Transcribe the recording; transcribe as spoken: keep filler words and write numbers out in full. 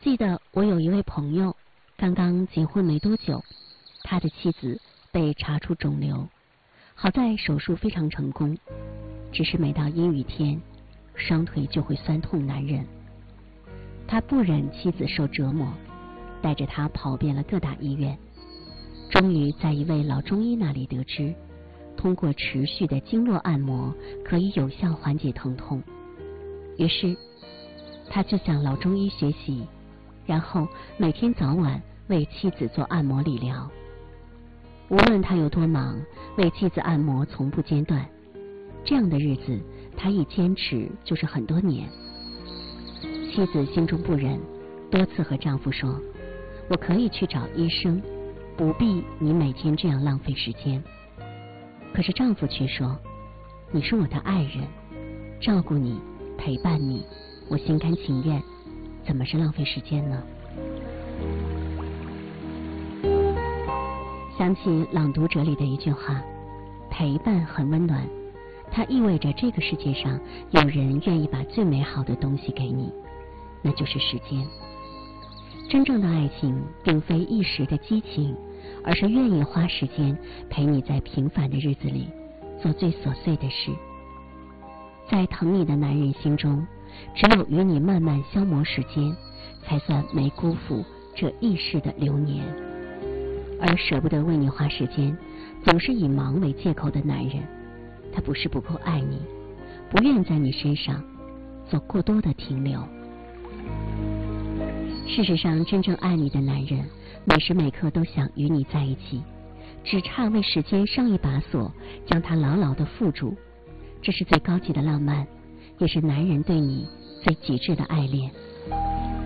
记得我有一位朋友，刚刚结婚没多久，他的妻子被查出肿瘤，好在手术非常成功，只是每到阴雨天，双腿就会酸痛难忍。他不忍妻子受折磨，带着他跑遍了各大医院，终于在一位老中医那里得知，通过持续的经络按摩可以有效缓解疼痛。于是他就向老中医学习，然后每天早晚为妻子做按摩理疗。无论他有多忙，为妻子按摩从不间断。这样的日子他一坚持就是很多年。妻子心中不忍，多次和丈夫说，我可以去找医生，不必你每天这样浪费时间。可是丈夫却说，你是我的爱人，照顾你，陪伴你，我心甘情愿，怎么是浪费时间呢？想起《朗读者》里的一句话，陪伴很温暖，它意味着这个世界上有人愿意把最美好的东西给你，那就是时间。真正的爱情并非一时的激情，而是愿意花时间陪你在平凡的日子里做最琐碎的事。在疼你的男人心中，只有与你慢慢消磨时间，才算没辜负这一世的流年。而舍不得为你花时间，总是以忙为借口的男人，他不是不够爱你，不愿在你身上做过多的停留。事实上，真正爱你的男人，每时每刻都想与你在一起，只差为时间上一把锁，将它牢牢地缚住。这是最高级的浪漫，也是男人对你最极致的爱恋。